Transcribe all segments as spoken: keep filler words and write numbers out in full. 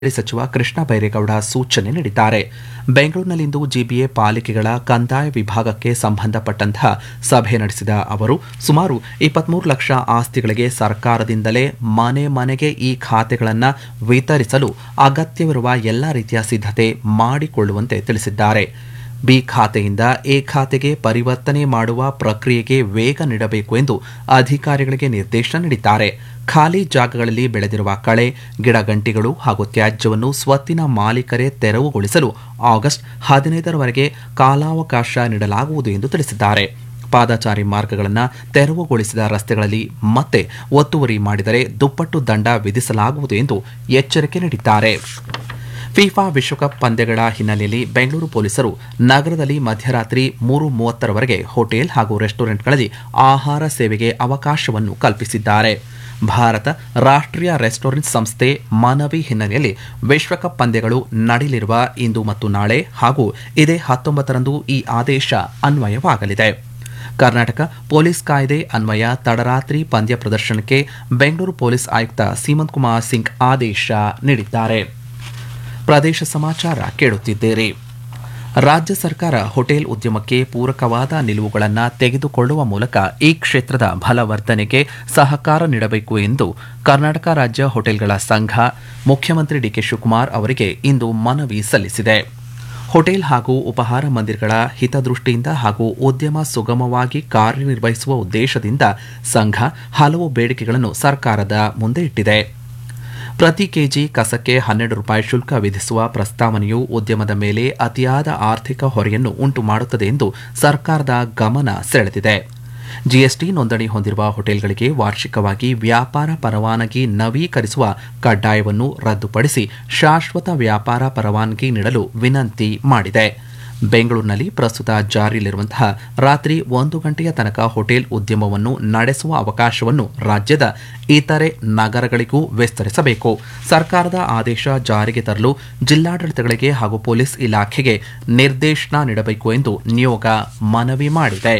ಸಚಿವ ಕೃಷ್ಣ ಬೈರೇಗೌಡ ಸೂಚನೆ ನೀಡಿದ್ದಾರೆ. ಬೆಂಗಳೂರಿನಲ್ಲಿಂದು ಜಿಬಿಎ ಪಾಲಿಕೆಗಳ ಕಂದಾಯ ವಿಭಾಗಕ್ಕೆ ಸಂಬಂಧಪಟ್ಟಂತಹ ಸಭೆ ನಡೆಸಿದ ಅವರು, ಸುಮಾರು ಇಪ್ಪತ್ಮೂರು ಲಕ್ಷ ಆಸ್ತಿಗಳಿಗೆ ಸರ್ಕಾರದಿಂದಲೇ ಮನೆ ಮನೆಗೆ ಈ ಖಾತೆಗಳನ್ನು ವಿತರಿಸಲು ಅಗತ್ಯವಿರುವ ಎಲ್ಲ ರೀತಿಯ ಸಿದ್ಧತೆ ಮಾಡಿಕೊಳ್ಳುವಂತೆ ತಿಳಿಸಿದ್ದಾರೆ. ಬಿ ಖಾತೆಯಿಂದ ಎ ಖಾತೆಗೆ ಪರಿವರ್ತನೆ ಮಾಡುವ ಪ್ರಕ್ರಿಯೆಗೆ ವೇಗ ನೀಡಬೇಕು ಎಂದು ಅಧಿಕಾರಿಗಳಿಗೆ ನಿರ್ದೇಶನ ನೀಡಿದ್ದಾರೆ. ಖಾಲಿ ಜಾಗಗಳಲ್ಲಿ ಬೆಳೆದಿರುವ ಕಳೆ, ಗಿಡಗಂಟಿಗಳು ಹಾಗೂ ತ್ಯಾಜ್ಯವನ್ನು ಸ್ವತ್ತಿನ ಮಾಲೀಕರೇ ತೆರವುಗೊಳಿಸಲು ಆಗಸ್ಟ್ ಹದಿನೈದರವರೆಗೆ ಕಾಲಾವಕಾಶ ನೀಡಲಾಗುವುದು ಎಂದು ತಿಳಿಸಿದ್ದಾರೆ. ಪಾದಚಾರಿ ಮಾರ್ಗಗಳನ್ನು ತೆರವುಗೊಳಿಸಿದ ರಸ್ತೆಗಳಲ್ಲಿ ಮತ್ತೆ ಒತ್ತುವರಿ ಮಾಡಿದರೆ ದುಪ್ಪಟ್ಟು ದಂಡ ವಿಧಿಸಲಾಗುವುದು ಎಂದು ಎಚ್ಚರಿಕೆ ನೀಡಿದ್ದಾರೆ. ಫಿಫಾ ವಿಶ್ವಕಪ್ ಪಂದ್ಯಗಳ ಹಿನ್ನೆಲೆಯಲ್ಲಿ ಬೆಂಗಳೂರು ಪೊಲೀಸರು ನಗರದಲ್ಲಿ ಮಧ್ಯರಾತ್ರಿ ಮೂರು ಮೂವತ್ತರವರೆಗೆ ಹೋಟೆಲ್ ಹಾಗೂ ರೆಸ್ಟೋರೆಂಟ್ಗಳಲ್ಲಿ ಆಹಾರ ಸೇವೆಗೆ ಅವಕಾಶವನ್ನು ಕಲ್ಪಿಸಿದ್ದಾರೆ. ಭಾರತ ರಾಷ್ಟ್ರೀಯ ರೆಸ್ಟೋರೆಂಟ್ ಸಂಸ್ಥೆ ಮನವಿ ಹಿನ್ನೆಲೆಯಲ್ಲಿ ವಿಶ್ವಕಪ್ ಪಂದ್ಯಗಳು ನಡೆಯಲಿರುವ ಇಂದು ಮತ್ತು ನಾಳೆ ಹಾಗೂ ಇದೇ ಹತ್ತೊಂಬತ್ತರಂದು ಈ ಆದೇಶ ಅನ್ವಯವಾಗಲಿದೆ. ಕರ್ನಾಟಕ ಪೊಲೀಸ್ ಕಾಯ್ದೆ ಅನ್ವಯ ತಡರಾತ್ರಿ ಪಂದ್ಯ ಪ್ರದರ್ಶನಕ್ಕೆ ಬೆಂಗಳೂರು ಪೊಲೀಸ್ ಆಯುಕ್ತ ಸೀಮಂತ್ ಕುಮಾರ್ ಸಿಂಗ್ ಆದೇಶ ನೀಡಿದ್ದಾರೆ. ಪ್ರದೇಶ ಸಮಾಚಾರ ಕೇಳುತ್ತಿದ್ದೀರಿ. ರಾಜ್ಯ ಸರ್ಕಾರ ಹೋಟೆಲ್ ಉದ್ಯಮಕ್ಕೆ ಪೂರಕವಾದ ನಿಲುವುಗಳನ್ನು ತೆಗೆದುಕೊಳ್ಳುವ ಮೂಲಕ ಈ ಕ್ಷೇತ್ರದ ಬಲವರ್ಧನೆಗೆ ಸಹಕಾರ ನೀಡಬೇಕು ಎಂದು ಕರ್ನಾಟಕ ರಾಜ್ಯ ಹೋಟೆಲ್ಗಳ ಸಂಘ ಮುಖ್ಯಮಂತ್ರಿ ಡಿಕೆ ಶಿವಕುಮಾರ್ ಅವರಿಗೆ ಇಂದು ಮನವಿ ಸಲ್ಲಿಸಿದೆ. ಹೋಟೆಲ್ ಹಾಗೂ ಉಪಹಾರ ಮಂದಿರಗಳ ಹಿತದೃಷ್ಟಿಯಿಂದ ಹಾಗೂ ಉದ್ಯಮ ಸುಗಮವಾಗಿ ಕಾರ್ಯನಿರ್ವಹಿಸುವ ಉದ್ದೇಶದಿಂದ ಸಂಘ ಹಲವು ಬೇಡಿಕೆಗಳನ್ನು ಸರ್ಕಾರದ ಮುಂದೆ ಇಟ್ಟಿದೆ. ಪ್ರತಿ ಕೆಜಿ ಕಸಕ್ಕೆ ಹನ್ನೆರಡು ರೂಪಾಯಿ ಶುಲ್ಕ ವಿಧಿಸುವ ಪ್ರಸ್ತಾವನೆಯು ಉದ್ಯಮದ ಮೇಲೆ ಅತಿಯಾದ ಆರ್ಥಿಕ ಹೊರೆಯನ್ನು ಉಂಟು ಮಾಡುತ್ತದೆ ಎಂದು ಸರ್ಕಾರದ ಗಮನ ಸೆಳೆದಿದೆ. ಜಿಎಸ್ಟಿ ನೋಂದಣಿ ಹೊಂದಿರುವ ಹೋಟೆಲ್ಗಳಿಗೆ ವಾರ್ಷಿಕವಾಗಿ ವ್ಯಾಪಾರ ಪರವಾನಗಿ ನವೀಕರಿಸುವ ಕಡ್ಡಾಯವನ್ನು ರದ್ದುಪಡಿಸಿ ಶಾಶ್ವತ ವ್ಯಾಪಾರ ಪರವಾನಗಿ ನೀಡಲು ವಿನಂತಿ ಮಾಡಿದೆ. ಬೆಂಗಳೂರಿನಲ್ಲಿ ಪ್ರಸ್ತುತ ಜಾರಿಯಲ್ಲಿರುವಂತಹ ರಾತ್ರಿ ಒಂದು ಗಂಟೆಯ ತನಕ ಹೋಟೆಲ್ ಉದ್ಯಮವನ್ನು ನಡೆಸುವ ಅವಕಾಶವನ್ನು ರಾಜ್ಯದ ಇತರೆ ನಗರಗಳಿಗೂ ವಿಸ್ತರಿಸಬೇಕು. ಸರ್ಕಾರದ ಆದೇಶ ಜಾರಿಗೆ ತರಲು ಜಿಲ್ಲಾಡಳಿತಗಳಿಗೆ ಹಾಗೂ ಪೊಲೀಸ್ ಇಲಾಖೆಗೆ ನಿರ್ದೇಶನ ನೀಡಬೇಕು ಎಂದು ನಿಯೋಗ ಮನವಿ ಮಾಡಿದೆ.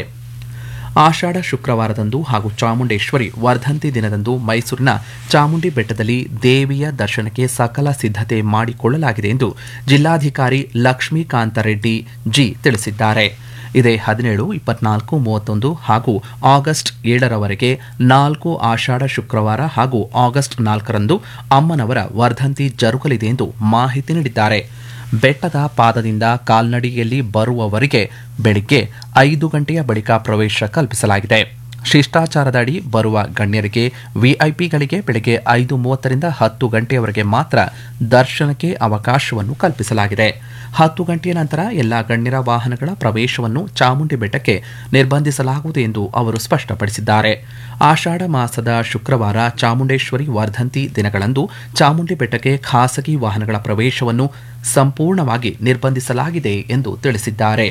ಆಷಾಢ ಶುಕ್ರವಾರದಂದು ಹಾಗೂ ಚಾಮುಂಡೇಶ್ವರಿ ವರ್ಧಂತಿ ದಿನದಂದು ಮೈಸೂರಿನ ಚಾಮುಂಡಿ ಬೆಟ್ಟದಲ್ಲಿ ದೇವಿಯ ದರ್ಶನಕ್ಕೆ ಸಕಲ ಸಿದ್ಧತೆ ಮಾಡಿಕೊಳ್ಳಲಾಗಿದೆ ಎಂದು ಜಿಲ್ಲಾಧಿಕಾರಿ ಲಕ್ಷ್ಮೀಕಾಂತ ರೆಡ್ಡಿ ಜಿ ತಿಳಿಸಿದ್ದಾರೆ. ಇದೇ ಹದಿನೇಳು, ಇಪ್ಪತ್ನಾಲ್ಕು, ಮೂವತ್ತೊಂದು ಹಾಗೂ ಆಗಸ್ಟ್ ಏಳರವರೆಗೆ ನಾಲ್ಕು ಆಷಾಢ ಶುಕ್ರವಾರ ಹಾಗೂ ಆಗಸ್ಟ್ ನಾಲ್ಕರಂದು ಅಮ್ಮನವರ ವರ್ಧಂತಿ ಜರುಗಲಿದೆ ಎಂದು ಮಾಹಿತಿ ನೀಡಿದ್ದಾರೆ. ಬೆಟ್ಟದ ಪಾದದಿಂದ ಕಾಲ್ನಡಿಗೆಯಲ್ಲಿ ಬರುವವರಿಗೆ ಬೆಳಿಗ್ಗೆ ಐದು ಗಂಟೆಯ ಬಳಿಕ ಪ್ರವೇಶ ಕಲ್ಪಿಸಲಾಗಿದೆ. ಶಿಷ್ಟಾಚಾರದ ಅಡಿ ಬರುವ ಗಣ್ಯರಿಗೆ ವಿಐಪಿಗಳಿಗೆ ಬೆಳಗ್ಗೆ ಐದು ಮೂವತ್ತರಿಂದ ಹತ್ತು ಗಂಟೆಯವರೆಗೆ ಮಾತ್ರ ದರ್ಶನಕ್ಕೆ ಅವಕಾಶವನ್ನು ಕಲ್ಪಿಸಲಾಗಿದೆ. ಹತ್ತು ಗಂಟೆಯ ನಂತರ ಎಲ್ಲ ಗಣ್ಯರ ವಾಹನಗಳ ಪ್ರವೇಶವನ್ನು ಚಾಮುಂಡಿ ಬೆಟ್ಟಕ್ಕೆ ನಿರ್ಬಂಧಿಸಲಾಗುವುದು ಎಂದು ಅವರು ಸ್ಪಷ್ಟಪಡಿಸಿದ್ದಾರೆ. ಆಷಾಢ ಮಾಸದ ಶುಕ್ರವಾರ ಚಾಮುಂಡೇಶ್ವರಿ ವರ್ಧಂತಿ ದಿನಗಳಂದು ಚಾಮುಂಡಿ ಬೆಟ್ಟಕ್ಕೆ ಖಾಸಗಿ ವಾಹನಗಳ ಪ್ರವೇಶವನ್ನು ಸಂಪೂರ್ಣವಾಗಿ ನಿರ್ಬಂಧಿಸಲಾಗಿದೆ ಎಂದು ತಿಳಿಸಿದ್ದಾರೆ.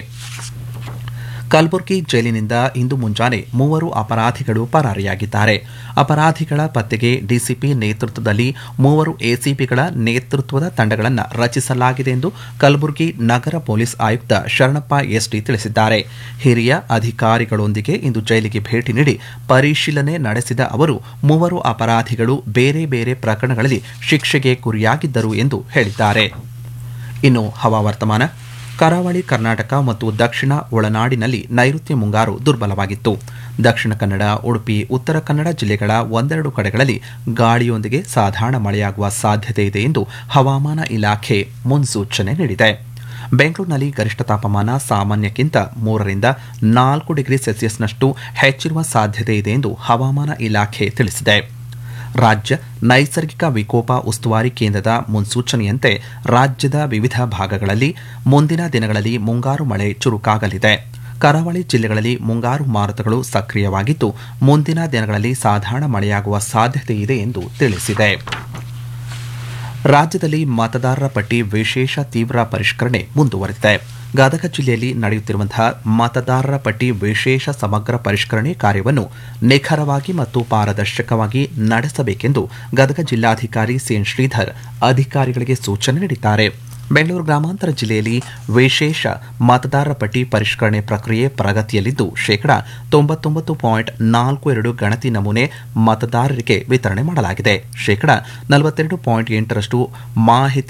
ಕಲಬುರಗಿ ಜೈಲಿನಿಂದ ಇಂದು ಮುಂಜಾನೆ ಮೂವರು ಅಪರಾಧಿಗಳು ಪರಾರಿಯಾಗಿದ್ದಾರೆ. ಅಪರಾಧಿಗಳ ಪತ್ತೆಗೆ ಡಿಸಿಪಿ ನೇತೃತ್ವದಲ್ಲಿ ಮೂವರು ಎಸಿಪಿಗಳ ನೇತೃತ್ವದ ತಂಡಗಳನ್ನು ರಚಿಸಲಾಗಿದೆ ಎಂದು ಕಲಬುರಗಿ ನಗರ ಪೊಲೀಸ್ ಆಯುಕ್ತ ಶರಣಪ್ಪ ಎಸ್ಡಿ ತಿಳಿಸಿದ್ದಾರೆ. ಹಿರಿಯ ಅಧಿಕಾರಿಗಳೊಂದಿಗೆ ಇಂದು ಜೈಲಿಗೆ ಭೇಟಿ ನೀಡಿ ಪರಿಶೀಲನೆ ನಡೆಸಿದ ಅವರು ಮೂವರು ಅಪರಾಧಿಗಳು ಬೇರೆ ಬೇರೆ ಪ್ರಕರಣಗಳಲ್ಲಿ ಶಿಕ್ಷೆಗೆ ಗುರಿಯಾಗಿದ್ದರು ಎಂದು ಹೇಳಿದ್ದಾರೆ. ಇನ್ನು ಹವಾವರ್ತಮಾನ. ಕರಾವಳಿ ಕರ್ನಾಟಕ ಮತ್ತು ದಕ್ಷಿಣ ಒಳನಾಡಿನಲ್ಲಿ ನೈಋತ್ಯ ಮುಂಗಾರು ದುರ್ಬಲವಾಗಿತ್ತು. ದಕ್ಷಿಣ ಕನ್ನಡ, ಉಡುಪಿ, ಉತ್ತರ ಕನ್ನಡ ಜಿಲ್ಲೆಗಳ ಒಂದೆರಡು ಕಡೆಗಳಲ್ಲಿ ಗಾಳಿಯೊಂದಿಗೆ ಸಾಧಾರಣ ಮಳೆಯಾಗುವ ಸಾಧ್ಯತೆ ಇದೆ ಎಂದು ಹವಾಮಾನ ಇಲಾಖೆ ಮುನ್ಸೂಚನೆ ನೀಡಿದೆ. ಬೆಂಗಳೂರಿನಲ್ಲಿ ಗರಿಷ್ಠ ತಾಪಮಾನ ಸಾಮಾನ್ಯಕ್ಕಿಂತ ಮೂರರಿಂದ ನಾಲ್ಕು ಡಿಗ್ರಿ ಸೆಲ್ಸಿಯಸ್ನಷ್ಟು ಹೆಚ್ಚಿರುವ ಸಾಧ್ಯತೆ ಇದೆ ಎಂದು ಹವಾಮಾನ ಇಲಾಖೆ ತಿಳಿಸಿದೆ. ರಾಜ್ಯ ನೈಸರ್ಗಿಕ ವಿಕೋಪ ಉಸ್ತುವಾರಿ ಕೇಂದ್ರದ ಮುನ್ಸೂಚನೆಯಂತೆ ರಾಜ್ಯದ ವಿವಿಧ ಭಾಗಗಳಲ್ಲಿ ಮುಂದಿನ ದಿನಗಳಲ್ಲಿ ಮುಂಗಾರು ಮಳೆ ಚುರುಕಾಗಲಿದೆ. ಕರಾವಳಿ ಜಿಲ್ಲೆಗಳಲ್ಲಿ ಮುಂಗಾರು ಮಾರುತಗಳು ಸಕ್ರಿಯವಾಗಿದ್ದು ಮುಂದಿನ ದಿನಗಳಲ್ಲಿ ಸಾಧಾರಣ ಮಳೆಯಾಗುವ ಸಾಧ್ಯತೆ ಇದೆ ಎಂದು ತಿಳಿಸಿದೆ. ರಾಜ್ಯದಲ್ಲಿ ಮತದಾರರ ಪಟ್ಟಿ ವಿಶೇಷ ತೀವ್ರ ಪರಿಷ್ಕರಣೆ ಮುಂದುವರೆದಿದೆ. ಗದಗ ಜಿಲ್ಲೆಯಲ್ಲಿ ನಡೆಯುತ್ತಿರುವಂತಹ ಮತದಾರರ ಪಟ್ಟಿ ವಿಶೇಷ ಸಮಗ್ರ ಪರಿಷ್ಕರಣೆ ಕಾರ್ಯವನ್ನು ನಿಖರವಾಗಿ ಮತ್ತು ಪಾರದರ್ಶಕವಾಗಿ ನಡೆಸಬೇಕೆಂದು ಗದಗ ಜಿಲ್ಲಾಧಿಕಾರಿ ಸಿಎನ್ ಶ್ರೀಧರ್ ಅಧಿಕಾರಿಗಳಿಗೆ ಸೂಚನೆ ನೀಡಿದ್ದಾರೆ. ಬೆಂಗಳೂರು ಗ್ರಾಮಾಂತರ ಜಿಲ್ಲೆಯಲ್ಲಿ ವಿಶೇಷ ಮತದಾರರ ಪಟ್ಟಿ ಪರಿಷ್ಕರಣೆ ಪ್ರಕ್ರಿಯೆ ಪ್ರಗತಿಯಲ್ಲಿದ್ದು ಶೇಕಡಾ ತೊಂಬತ್ತೊಂಬತ್ತು ಪಾಯಿಂಟ್ ನಾಲ್ಕು ಎರಡು ಗಣತಿ ನಮೂನೆ ಮತದಾರರಿಗೆ ವಿತರಣೆ ಮಾಡಲಾಗಿದೆ. ಶೇಕಡಾ ನಲವತ್ತೆರಡು ಪಾಯಿಂಟ್ ಎಂಟರಷ್ಟು ಮಾಹಿತಿ